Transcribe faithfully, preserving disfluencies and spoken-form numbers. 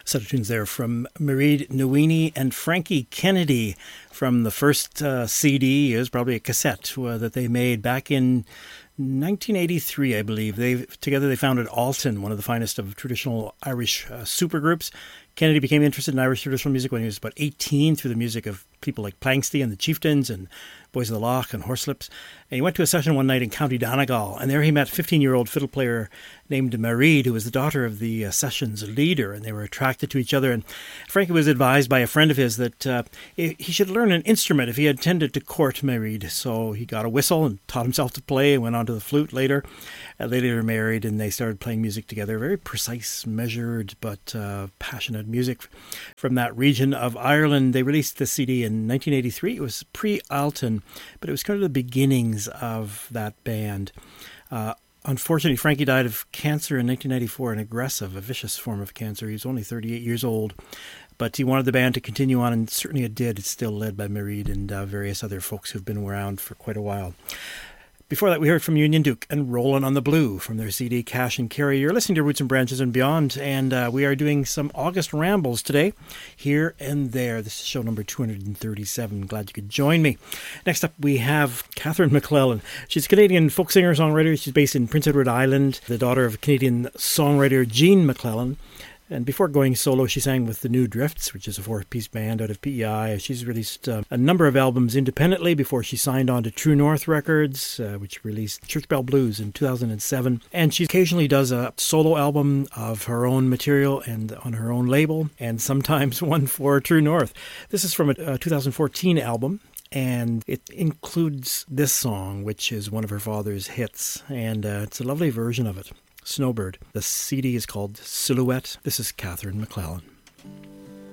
Set of tunes there from Mairead Nguyen and Frankie Kennedy from the first uh, C D. It was probably a cassette uh, that they made back in nineteen eighty-three, I believe. They together they founded Alton, one of the finest of traditional Irish uh, supergroups. Kennedy became interested in Irish traditional music when he was about eighteen through the music of people like Planxty and the Chieftains and Boys of the Loch and Horselips. And he went to a session one night in County Donegal, and there he met a fifteen-year-old fiddle player named Mairead, who was the daughter of the uh, session's leader, and they were attracted to each other. And Frankie was advised by a friend of his that uh, he should learn an instrument if he intended to court Mairead. So he got a whistle and taught himself to play and went on to the flute later. Uh, they later married, and they started playing music together. Very precise, measured, but uh, passionate music from that region of Ireland. They released the C D in nineteen eighty-three. It was pre-Alton, but it was kind of the beginnings of that band. Uh, unfortunately, Frankie died of cancer in nineteen ninety-four, an aggressive, a vicious form of cancer. He was only thirty-eight years old, but he wanted the band to continue on, and certainly it did. It's still led by Mairead and uh, various other folks who've been around for quite a while. Before that, we heard from Union Duke and Rollin' on the Blue from their C D Cash and Carry. You're listening to Roots and Branches and Beyond, and uh, we are doing some August rambles today, here and there. This is show number two hundred thirty-seven. Glad you could join me. Next up, we have Catherine McClellan. She's a Canadian folk singer-songwriter. She's based in Prince Edward Island, the daughter of Canadian songwriter Jean McClellan. And before going solo, she sang with the New Drifts, which is a four-piece band out of P E I. She's released uh, a number of albums independently before she signed on to True North Records, uh, which released Church Bell Blues in two thousand seven. And she occasionally does a solo album of her own material and on her own label, and sometimes one for True North. This is from a, a two thousand fourteen album, and it includes this song, which is one of her father's hits, and uh, it's a lovely version of it. Snowbird. The C D is called Silhouette. This is Catherine McClellan.